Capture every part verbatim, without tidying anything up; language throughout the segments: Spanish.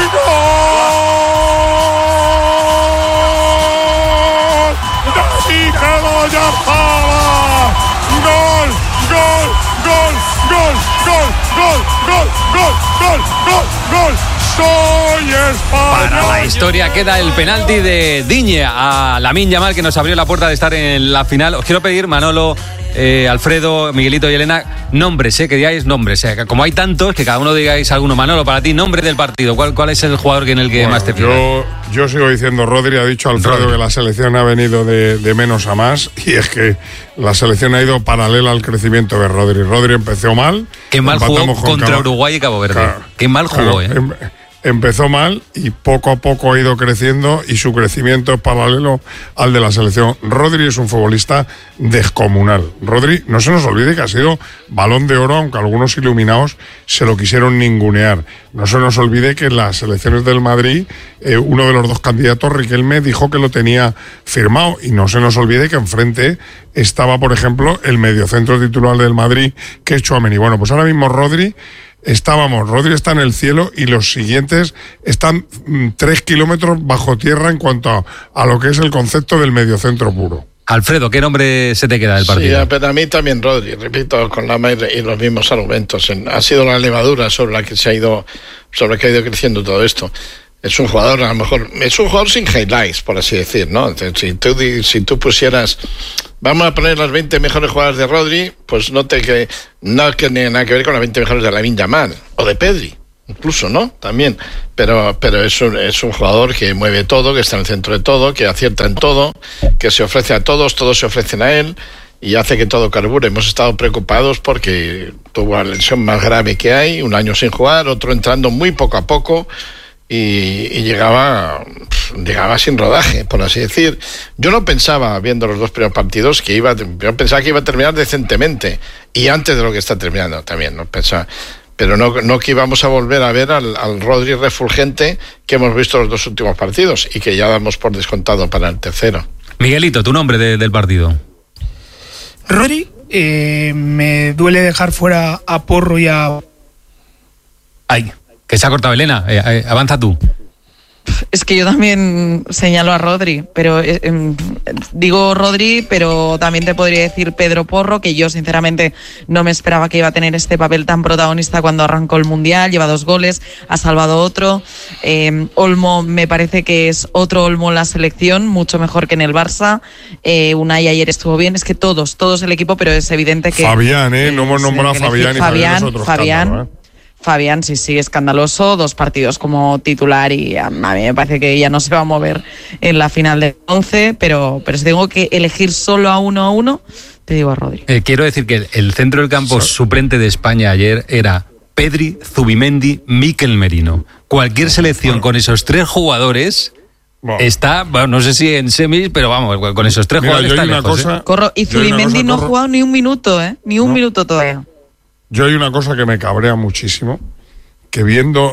¡David Oyarzabal! ¡Gol! ¡Gol! ¡Gol! ¡Gol! ¡Gol! ¡Gol! ¡Gol! ¡Gol! ¡Gol! ¡Gol! ¡Gol! ¡Soy español! Para la historia queda el penalti de Digne a Lamine Yamal, que nos abrió la puerta de estar en la final. Os quiero pedir, Manolo, eh, Alfredo, Miguelito y Elena, nombres, eh, que digáis nombres. Eh, como hay tantos, que cada uno digáis alguno. Manolo, para ti, nombre del partido. ¿Cuál, cuál es el jugador en el que bueno, más te fijas? Yo, yo sigo diciendo Rodri. Ha dicho Alfredo Rodri. que la selección ha venido de, de menos a más. Y es que la selección ha ido paralela al crecimiento de Rodri. Rodri empezó mal. Qué mal jugó empatamos con contra Cabo- Uruguay y Cabo Verde. Claro, Qué mal jugó, claro, eh. em- Empezó mal y poco a poco ha ido creciendo y su crecimiento es paralelo al de la selección. Rodri es un futbolista descomunal. Rodri, no se nos olvide que ha sido Balón de Oro, aunque algunos iluminados se lo quisieron ningunear. No se nos olvide que en las selecciones del Madrid, eh, uno de los dos candidatos, Riquelme, dijo que lo tenía firmado. Y no se nos olvide que enfrente estaba, por ejemplo, el mediocentro titular del Madrid, que es Tchouaméni. Bueno, pues ahora mismo Rodri... Estábamos, Rodri está en el cielo y los siguientes están mm, tres kilómetros bajo tierra en cuanto a, a lo que es el concepto del mediocentro puro. Alfredo, ¿qué nombre se te queda del partido? Sí, pero a mí también Rodri, repito, con la y los mismos argumentos. Ha sido la levadura sobre la que se ha ido, sobre la que ha ido creciendo todo esto. Es un jugador, a lo mejor, es un jugador sin highlights, por así decir, ¿no? Si tú, si tú pusieras, vamos a poner las veinte mejores jugadas de Rodri, pues no te que no tiene nada que ver con las veinte mejores de Lamine Yamal o de Pedri, incluso, ¿no? También, pero pero es un, es un jugador que mueve todo, que está en el centro de todo, que acierta en todo, que se ofrece a todos, todos se ofrecen a él y hace que todo carbure. Hemos estado preocupados porque tuvo la lesión más grave que hay, un año sin jugar, otro entrando muy poco a poco. Y, y llegaba llegaba sin rodaje, por así decir. Yo no pensaba, viendo los dos primeros partidos, que iba, yo pensaba que iba a terminar decentemente, y antes de lo que está terminando también, no pensaba, pero no, no que íbamos a volver a ver al, al Rodri refulgente que hemos visto los dos últimos partidos y que ya damos por descontado para el tercero. Miguelito, tu nombre de, del partido. Rodri, eh, me duele dejar fuera a Porro y a... Ay, que se ha cortado Elena, eh, eh, avanza tú. Es que yo también señalo a Rodri, pero eh, eh, digo Rodri, pero también te podría decir Pedro Porro, que yo sinceramente no me esperaba que iba a tener este papel tan protagonista cuando arrancó el Mundial. Lleva dos goles, ha salvado otro. eh, Olmo me parece que es otro Olmo en la selección, mucho mejor que en el Barça. eh, Unai ayer estuvo bien, es que todos, todos el equipo, pero es evidente que... Fabián, ¿eh? No hemos nombrado a Fabián y Fabián es otro Fabián, escándalo, ¿eh? Fabián, sí, sí, escandaloso, dos partidos como titular y a, a mí me parece que ya no se va a mover en la final de once, pero, pero si tengo que elegir solo a uno a uno, te digo a Rodri. Eh, quiero decir que el centro del campo sí. suplente de España ayer era Pedri, Zubimendi, Mikel Merino. Cualquier selección bueno. con esos tres jugadores... Bueno. Está, bueno, no sé si en semis, pero vamos, con esos tres Mira, jugadores está una lejos, cosa, ¿eh? Corro, y Zubimendi no ha jugado ni un minuto, ¿eh? Ni un no. minuto todavía. Yo hay una cosa que me cabrea muchísimo, que viendo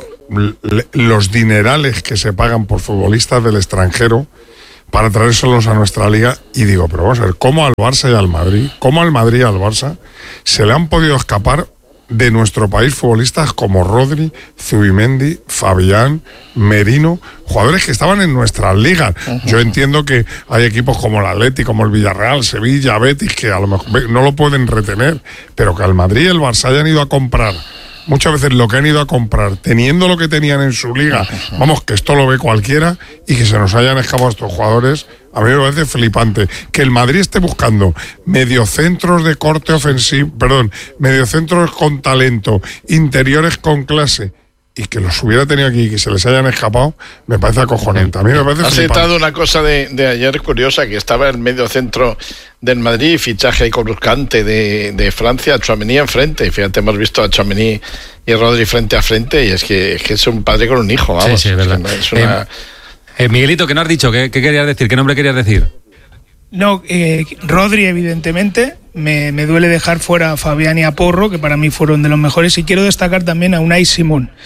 los dinerales que se pagan por futbolistas del extranjero para traérselos a nuestra liga, y digo, pero vamos a ver, ¿cómo al Barça y al Madrid, cómo al Madrid y al Barça se le han podido escapar de nuestro país futbolistas como Rodri, Zubimendi, Fabián, Merino, jugadores que estaban en nuestras ligas? Uh-huh. Yo entiendo que hay equipos como el Atleti, como el Villarreal, Sevilla, Betis, que a lo mejor no lo pueden retener, pero que al Madrid y el Barça hayan ido a comprar muchas veces lo que han ido a comprar, teniendo lo que tenían en su liga, vamos, que esto lo ve cualquiera, y que se nos hayan escapado estos jugadores, a mí me parece flipante. Que el Madrid esté buscando mediocentros de corte ofensivo, perdón, mediocentros con talento, interiores con clase, y que los hubiera tenido aquí y que se les hayan escapado, me parece acojonante. A mí me parece Has citado una cosa de, de ayer curiosa, que estaba el medio centro del Madrid, fichaje coruscante de, de Francia, Tchouaméni enfrente. Fíjate, hemos visto a Tchouaméni y Rodri frente a frente, y es que, es que es un padre con un hijo, vamos. Sí, sí, es verdad. Es una... eh, eh, Miguelito, ¿qué no has dicho? ¿Qué, qué querías decir? ¿Qué nombre querías decir? No, eh, Rodri, evidentemente. Me, me duele dejar fuera a Fabián y a Porro, que para mí fueron de los mejores, y quiero destacar también a Unai Simón,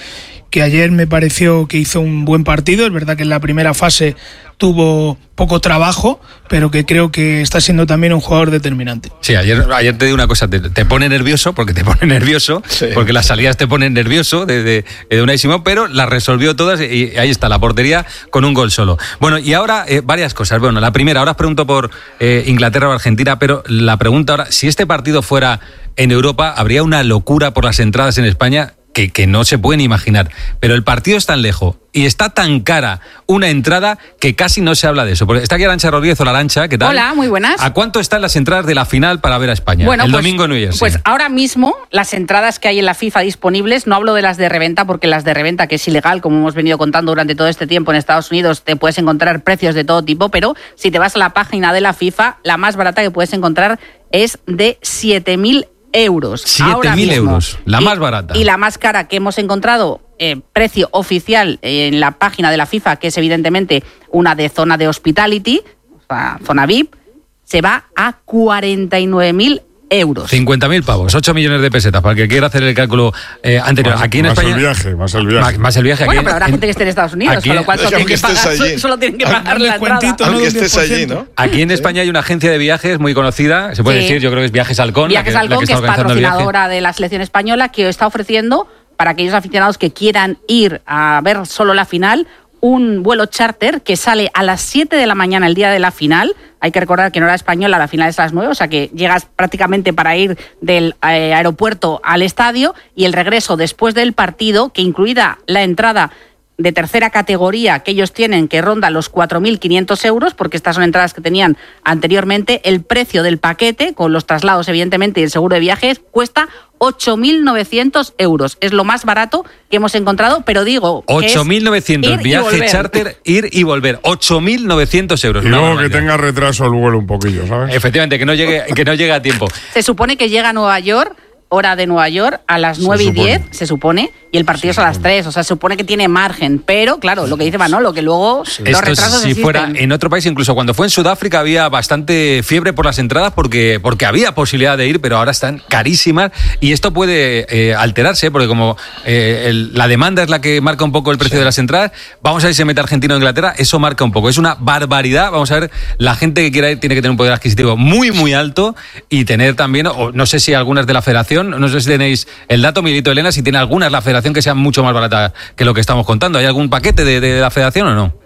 que ayer me pareció que hizo un buen partido. Es verdad que en la primera fase tuvo poco trabajo, pero que creo que está siendo también un jugador determinante. Sí, ayer, ayer te digo una cosa, te, te pone nervioso, porque te pone nervioso, sí. porque las salidas te ponen nervioso de, de, de Unai Simón, pero las resolvió todas y ahí está, la portería con un gol solo. Bueno, y ahora eh, varias cosas. Bueno, la primera, ahora os pregunto por eh, Inglaterra o Argentina, pero la pregunta ahora, si este partido fuera en Europa, habría una locura por las entradas en España que, que no se pueden imaginar. Pero el partido es tan lejos y está tan cara una entrada que casi no se habla de eso. Porque está aquí Arantxa Rodríguez. Hola, Arantxa, ¿qué tal? Hola, muy buenas. ¿A cuánto están las entradas de la final para ver a España? Bueno, el pues, domingo en New Jersey. Pues ahora mismo las entradas que hay en la FIFA disponibles, no hablo de las de reventa, porque las de reventa, que es ilegal, como hemos venido contando durante todo este tiempo en Estados Unidos, te puedes encontrar precios de todo tipo, pero si te vas a la página de la FIFA, la más barata que puedes encontrar es de siete mil euros. siete mil euros, la y, más barata. Y la más cara que hemos encontrado, eh, precio oficial en la página de la FIFA, que es evidentemente una de zona de hospitality, o sea, zona V I P, se va a cuarenta y nueve mil euros. cincuenta mil pavos, ocho millones de pesetas, para el que quiera hacer el cálculo eh, anterior. Más, aquí en más España. El viaje, más el viaje. Más, más el viaje. Bueno, aquí, pero habrá en, gente que esté en Estados Unidos, aquí, con lo cual solo tienen, que pagar, solo, solo tienen que pagar la entrada. Aunque estés allí, ¿no? Aquí en España hay una agencia de viajes muy conocida, se puede sí. decir, yo creo que es Viajes Halcón. Viajes la que, Halcón, la que, que está es patrocinadora de la selección española, que está ofreciendo para aquellos aficionados que quieran ir a ver solo la final, un vuelo charter que sale a las siete de la mañana el día de la final. Hay que recordar que en hora española la final es a las nueve, o sea que llegas prácticamente para ir del eh, aeropuerto al estadio, y el regreso después del partido, que incluida la entrada de tercera categoría que ellos tienen, que ronda los cuatro mil quinientos euros, porque estas son entradas que tenían anteriormente. El precio del paquete, con los traslados evidentemente y el seguro de viajes, cuesta ocho mil novecientos euros. Es lo más barato que hemos encontrado, pero digo... ocho mil novecientos, viaje charter, ir y volver. ocho mil novecientos euros. Y luego que tenga retraso el vuelo un poquillo, ¿sabes? Efectivamente, que no llegue, que no llegue a tiempo. Se supone que llega a Nueva York, hora de Nueva York, a las nueve y diez, se supone, y el partido es a las tres, o sea, se supone que tiene margen, pero claro, lo que dice Manolo, que luego sí. los Esto retrasos si existen. Fuera en otro país, incluso cuando fue en Sudáfrica, había bastante fiebre por las entradas porque, porque había posibilidad de ir, pero ahora están carísimas, y esto puede eh, alterarse, porque como eh, el, la demanda es la que marca un poco el precio sí. de las entradas. Vamos a ver si se mete Argentina o Inglaterra, eso marca un poco, es una barbaridad. Vamos a ver, la gente que quiera ir tiene que tener un poder adquisitivo muy, muy alto, y tener también, o no sé si algunas de la federación, no sé si tenéis el dato, Miguelito, Elena, si tiene algunas la federación que sean mucho más barata que lo que estamos contando. ¿Hay algún paquete de, de la federación o no?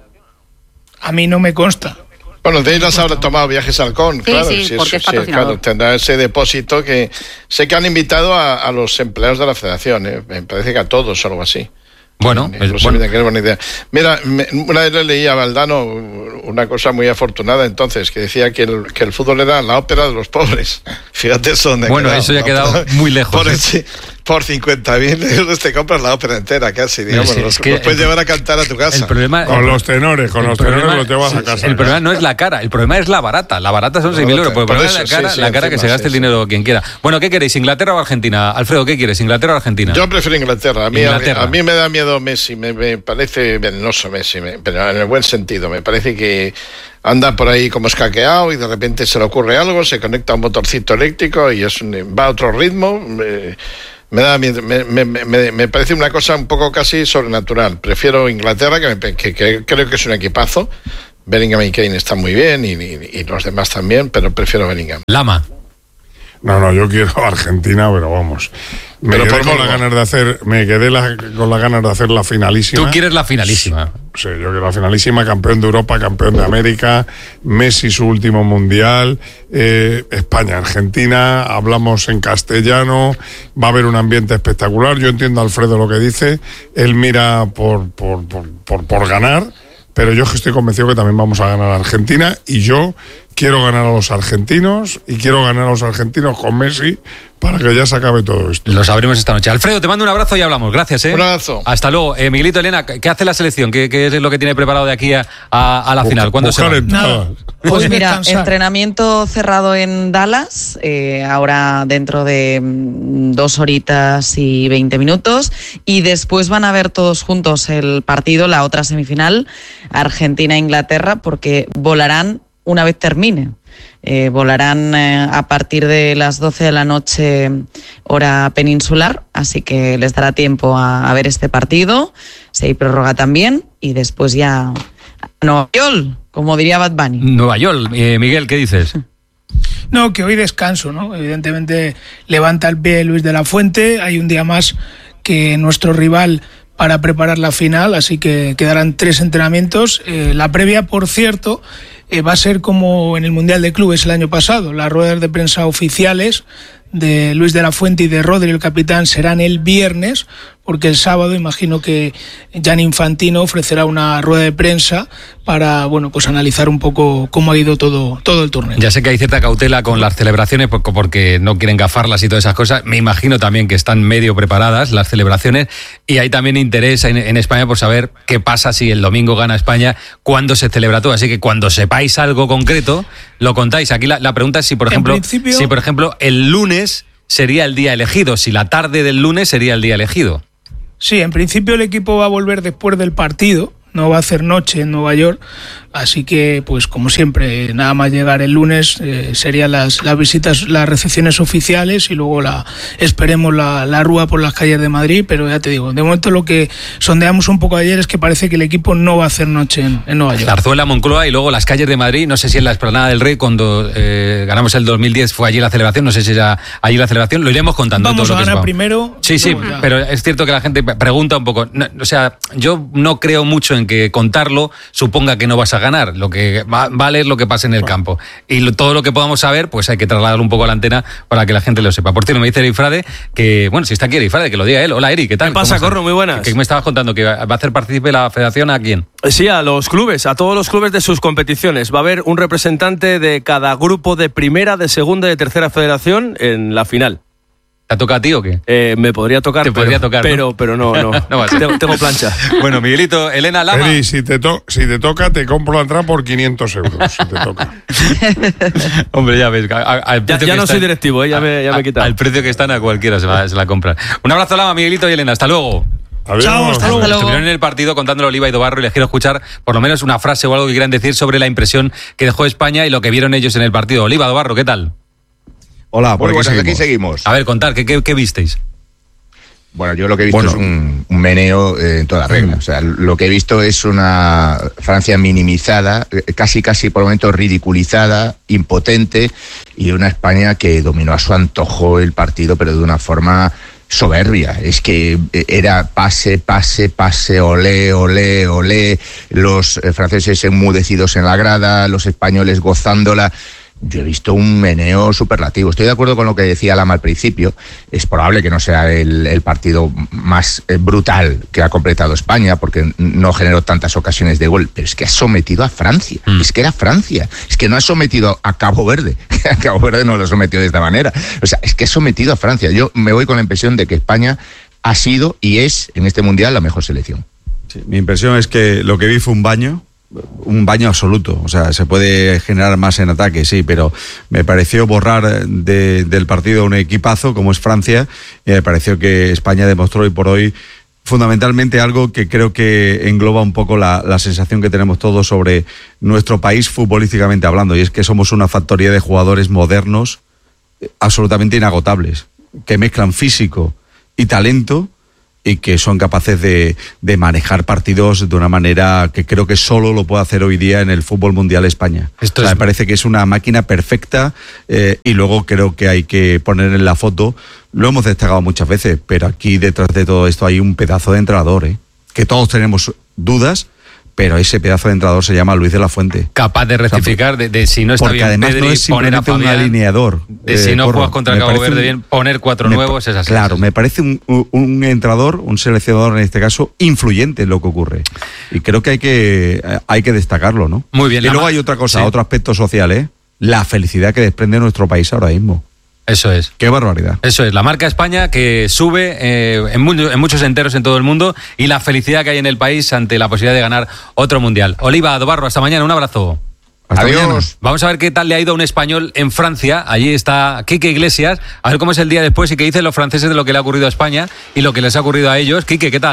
A mí no me consta. Bueno, de ellos habrá tomado Viajes Halcón, sí, claro. Sí, sí, porque sí, es sí, claro, tendrá ese depósito que sé que han invitado a, a los empleados de la federación, ¿eh? Me parece que a todos o algo así. Bueno, es, es, bueno. Que es buena idea. Mira, me, una vez le leí a Valdano una cosa muy afortunada entonces, que decía que el, que el fútbol era la ópera de los pobres. Fíjate eso donde Bueno, ha quedado, eso ya ha quedado ópera, muy lejos. Por, ¿eh? por cincuenta mil euros te compras la ópera entera casi, digamos. Es, es los, que los puedes el, llevar a cantar a tu casa. El problema, con el, los tenores, con los problema, tenores los llevas a casa. El problema no es la cara, el problema es la barata. La barata son seis mil euros. Por, por eso, es la cara, sí, sí, la cara encima, que se gaste sí, el dinero sí. quien quiera. Bueno, ¿qué queréis? ¿Inglaterra o Argentina? Alfredo, ¿qué quieres? ¿Inglaterra o Argentina? Yo prefiero Inglaterra. A mí, Inglaterra. A, mí, a mí me da miedo Messi, me, me parece venenoso Messi, me, pero en el buen sentido. Me parece que anda por ahí como escaqueado y de repente se le ocurre algo, se conecta a un motorcito eléctrico y es un, va a otro ritmo. Me, me da miedo, me, me, me, me parece una cosa un poco casi sobrenatural. Prefiero Inglaterra, que, me, que, que creo que es un equipazo. Bellingham y Kane están muy bien y, y, y los demás también, pero prefiero Bellingham. Lama. No, no, yo quiero Argentina, pero vamos. Me pero quedé por con las ganas de hacer, me quedé la, con las ganas de hacer la finalísima. Tú quieres la finalísima. Sí, yo quiero la finalísima, campeón de Europa, campeón de América, Messi su último mundial, eh, España, Argentina, hablamos en castellano, va a haber un ambiente espectacular. Yo entiendo a Alfredo lo que dice, él mira por, por, por, por, por ganar, pero yo estoy convencido que también vamos a ganar a Argentina, y yo quiero ganar a los argentinos, y quiero ganar a los argentinos con Messi para que ya se acabe todo esto. Lo sabremos esta noche. Alfredo, te mando un abrazo y hablamos. Gracias, ¿eh? Un abrazo. Hasta luego. Eh, Miguelito, Elena, ¿qué hace la selección? ¿Qué, qué es lo que tiene preparado de aquí a, a, a la final? ¿Cuándo se va? Nada. Pues mira, entrenamiento cerrado en Dallas, eh, ahora dentro de mm, dos horitas y veinte minutos, y después van a ver todos juntos el partido, la otra semifinal, Argentina-Inglaterra, porque volarán una vez termine. Eh, volarán eh, a partir de las doce de la noche hora peninsular, así que les dará tiempo a, a ver este partido. Si hay prórroga también, y después ya a Nueva York, como diría Bad Bunny. Nueva York. Eh, Miguel, ¿qué dices? No, que hoy descanso, ¿no? Evidentemente levanta el pie Luis de la Fuente, hay un día más que nuestro rival para preparar la final, así que quedarán tres entrenamientos. Eh, la previa, por cierto, eh, va a ser como en el Mundial de Clubes el año pasado. Las ruedas de prensa oficiales de Luis de la Fuente y de Rodri, el capitán, serán el viernes, porque el sábado imagino que Gianni Infantino ofrecerá una rueda de prensa para, bueno, pues analizar un poco cómo ha ido todo, todo el torneo. Ya sé que hay cierta cautela con las celebraciones porque no quieren gafarlas y todas esas cosas. Me imagino también que están medio preparadas las celebraciones, y hay también interés en, en España por saber qué pasa si el domingo gana España, cuándo se celebra todo. Así que cuando sepáis algo concreto, lo contáis. Aquí la, la pregunta es si, por ejemplo, principio... si por ejemplo el lunes sería el día elegido, si la tarde del lunes sería el día elegido. Sí, en principio el equipo va a volver después del partido, no va a hacer noche en Nueva York, así que, pues como siempre, nada más llegar el lunes eh, serían las, las visitas, las recepciones oficiales, y luego la esperemos la, la rúa por las calles de Madrid. Pero ya te digo, de momento lo que sondeamos un poco ayer es que parece que el equipo no va a hacer noche en, en Nueva York. Zarzuela, Moncloa y luego las calles de Madrid. No sé si en la Explanada del Rey, cuando eh, ganamos el dos mil diez, fue allí la celebración, no sé si era allí la celebración, lo iremos contando. Vamos todo a lo ganar que primero. Sí, sí, ya. Pero es cierto que la gente pregunta un poco, no, o sea, yo no creo mucho en que contarlo suponga que no vas a ganar. Lo que va, vale es lo que pasa en el bueno. campo. Y lo, todo lo que podamos saber, pues hay que trasladarlo un poco a la antena para que la gente lo sepa. Por cierto, me dice Eric Frade que, bueno, si está aquí Eric Frade, que lo diga él. Hola, Eric, ¿qué tal? ¿Qué pasa, Corro? Muy buenas. ¿Qué me estabas contando? ¿Que va a hacer partícipe la federación a quién? Sí, a los clubes, a todos los clubes de sus competiciones. Va a haber un representante de cada grupo de primera, de segunda y de tercera federación en la final. ¿Te toca a ti o qué? Eh, me podría tocar, Te pero, podría tocar, pero, ¿no? pero no, no. no va a ser. tengo, tengo plancha. Bueno, Miguelito, Elena Lama. Eri, si te, to- si te toca, te compro la entrada por quinientos euros, si te toca. Hombre, ya ves. A, a, al ya ya no están, soy directivo, eh, ya, a, me, ya me he quitado. Al precio que están, a cualquiera se, va, se la compran. Un abrazo, Lama, Miguelito y Elena. Hasta luego. Adiós. Chao, hasta luego. Estuvieron en el partido contándole Oliva y Dobarro, y les quiero escuchar por lo menos una frase o algo que quieran decir sobre la impresión que dejó España y lo que vieron ellos en el partido. Oliva, Dobarro, ¿qué tal? Hola, por Muy aquí, buenas, seguimos. aquí seguimos. A ver, contar, ¿qué, qué, qué visteis? Bueno, yo lo que he visto Bueno. es un, un meneo eh, en toda regla. O sea, lo que he visto es una Francia minimizada, eh, casi casi por momentos ridiculizada, impotente, y una España que dominó a su antojo el partido, pero de una forma soberbia. Es que era pase, pase, pase, olé, olé, olé, los eh, franceses enmudecidos en la grada, los españoles gozándola. Yo he visto un meneo superlativo. Estoy de acuerdo con lo que decía Lama al principio. Es probable que no sea el, el partido más eh, brutal que ha completado España, porque no generó tantas ocasiones de gol, pero es que ha sometido a Francia. Mm. Es que era Francia. Es que no ha sometido a Cabo Verde. A Cabo Verde no lo sometió de esta manera. O sea, es que ha sometido a Francia. Yo me voy con la impresión de que España ha sido y es en este Mundial la mejor selección. Sí, mi impresión es que lo que vi fue un baño. Un baño absoluto, o sea, se puede generar más en ataque, sí, pero me pareció borrar de, del partido un equipazo como es Francia, y me pareció que España demostró hoy por hoy fundamentalmente algo que creo que engloba un poco la, la sensación que tenemos todos sobre nuestro país futbolísticamente hablando, y es que somos una factoría de jugadores modernos absolutamente inagotables, que mezclan físico y talento, y que son capaces de, de manejar partidos de una manera que creo que solo lo puede hacer hoy día en el fútbol mundial España. Esto o sea, es... Me parece que es una máquina perfecta, eh, y luego creo que hay que poner en la foto, lo hemos destacado muchas veces, pero aquí detrás de todo esto hay un pedazo de entrenador, ¿eh? Que todos tenemos dudas, pero ese pedazo de entrenador se llama Luis de la Fuente. Capaz de rectificar, o sea, de, de si no está porque bien además Pedri, no es poner a simplemente Fabián, un alineador. De si eh, no Corro, juegas contra Cabo Verde un, bien, poner cuatro me, nuevos es así. Claro, es así. Me parece un, un, un entrenador, un seleccionador en este caso, influyente en lo que ocurre. Y creo que hay que, hay que destacarlo, ¿no? Muy bien. Y luego hay otra cosa, sí. Otro aspecto social, ¿eh? La felicidad que desprende nuestro país ahora mismo. Eso es. Qué barbaridad. Eso es, la marca España que sube eh, en, mu- en muchos enteros en todo el mundo, y la felicidad que hay en el país ante la posibilidad de ganar otro mundial. Oliva, Dobarro, hasta mañana, un abrazo. Hasta Adiós. mañana. Vamos a ver qué tal le ha ido a un español en Francia. Allí está Quique Iglesias, a ver cómo es el día después y qué dicen los franceses de lo que le ha ocurrido a España y lo que les ha ocurrido a ellos. Quique, ¿qué tal?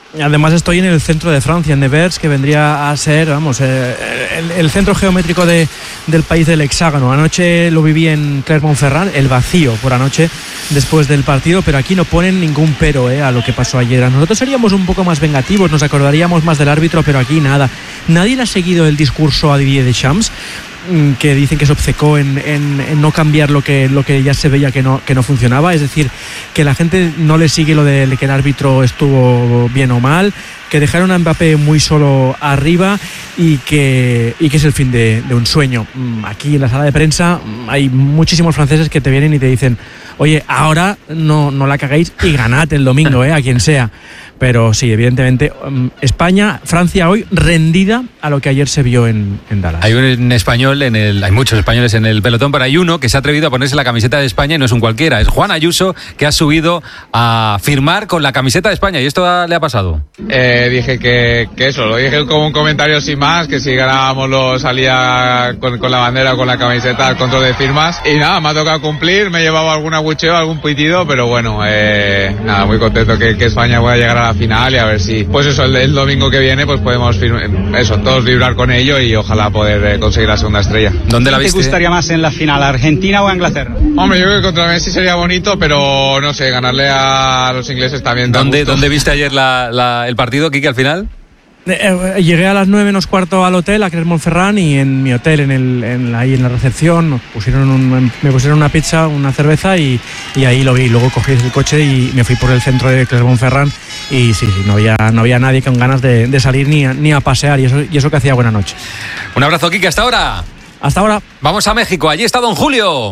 Además estoy en el centro de Francia, en Nevers, que vendría a ser, vamos, eh, el, el centro geométrico de, del país del hexágono. Anoche lo viví en Clermont-Ferrand, el vacío por anoche después del partido, pero aquí no ponen ningún pero eh, a lo que pasó ayer. Nosotros seríamos un poco más vengativos, nos acordaríamos más del árbitro, pero aquí nada. Nadie le ha seguido el discurso a Didier Deschamps, que dicen que se obcecó en, en, en no cambiar lo que, lo que ya se veía que no, que no funcionaba, es decir, que la gente no le sigue lo de que el árbitro estuvo bien o mal, que dejaron a Mbappé muy solo arriba y que, y que es el fin de, de un sueño. Aquí en la sala de prensa hay muchísimos franceses que te vienen y te dicen: oye, ahora no, no la caguéis y ganad el domingo, eh, a quien sea. Pero sí, evidentemente, España, Francia hoy rendida a lo que ayer se vio en, en Dallas. Hay un español, en el, hay muchos españoles en el pelotón, pero hay uno que se ha atrevido a ponerse la camiseta de España y no es un cualquiera, es Juan Ayuso, que ha subido a firmar con la camiseta de España. ¿Y esto le ha pasado? Eh, dije que, que eso, lo dije como un comentario sin más, que si ganábamos lo salía con, con la bandera o con la camiseta al control de firmas. Y nada, me ha tocado cumplir, me he llevado algún abucheo, algún pitido, pero bueno, eh, nada, muy contento que, que España pueda llegar a la final y a ver si, pues eso, el, el domingo que viene pues podemos firmar, eso, todos vibrar con ello y ojalá poder eh, conseguir la segunda estrella. ¿Dónde la viste? ¿Te gustaría más en la final, Argentina o Inglaterra? Hombre, yo creo que contra Messi sería bonito, pero no sé, ganarle a los ingleses también. ¿Dónde, ¿dónde viste ayer la, la, el partido, Quique, al final? Eh, llegué a las nueve menos cuarto al hotel, a Clermont-Ferrand, y en mi hotel, en el, en, ahí en la recepción, nos pusieron un, me pusieron una pizza, una cerveza y, y ahí lo vi. Luego cogí el coche y me fui por el centro de Clermont-Ferrand y sí, sí, no había, no había nadie con ganas de, de salir ni a, ni a pasear, y eso, y eso que hacía buena noche. Un abrazo, Quique, hasta ahora. Hasta ahora. Vamos a México, allí está don Julio.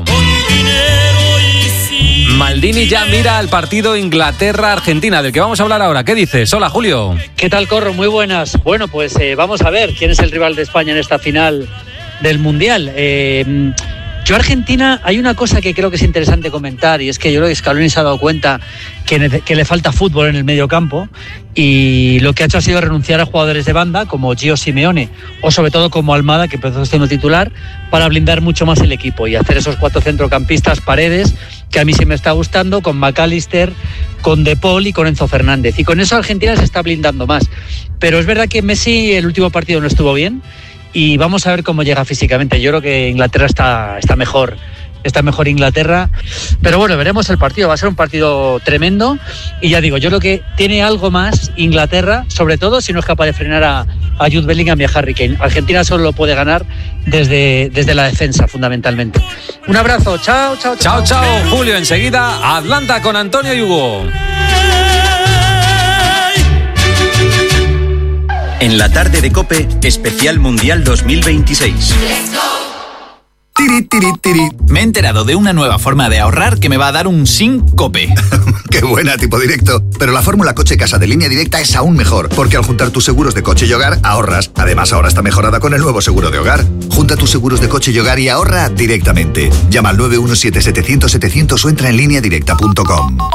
Maldini ya mira al partido Inglaterra-Argentina, del que vamos a hablar ahora. ¿Qué dices? Hola, Julio. ¿Qué tal, Corro? Muy buenas. Bueno, pues eh, vamos a ver quién es el rival de España en esta final del Mundial. Eh, yo, Argentina, hay una cosa que creo que es interesante comentar, y es que yo creo que Scaloni se ha dado cuenta que, que le falta fútbol en el medio campo, y lo que ha hecho ha sido renunciar a jugadores de banda como Gio Simeone o sobre todo como Almada, que empezó siendo titular, para blindar mucho más el equipo y hacer esos cuatro centrocampistas, Paredes, que a mí sí me está gustando, con McAllister, con De Paul y con Enzo Fernández, y con eso Argentina se está blindando más. Pero es verdad que Messi el último partido no estuvo bien y vamos a ver cómo llega físicamente. Yo creo que Inglaterra está, está mejor está mejor Inglaterra, pero bueno, veremos el partido, va a ser un partido tremendo, y ya digo, yo creo que tiene algo más Inglaterra, sobre todo si no es capaz de frenar a, a Jude Bellingham y a Harry Kane. Argentina solo lo puede ganar desde, desde la defensa, fundamentalmente. Un abrazo, chao, chao, chao. Chao, chao, Julio. Enseguida, Atlanta con Antonio y Hugo. En la tarde de COPE, especial Mundial dos mil veintiséis. Tiri, tiri, tiri. Me he enterado de una nueva forma de ahorrar que me va a dar un sin COPE. Qué buena, tipo directo. Pero la fórmula coche casa de Línea Directa es aún mejor, porque al juntar tus seguros de coche y hogar, ahorras. Además, ahora está mejorada con el nuevo seguro de hogar. Junta tus seguros de coche y hogar y ahorra directamente. Llama al nueve uno siete, setecientos, setecientos o entra en línea directa punto com.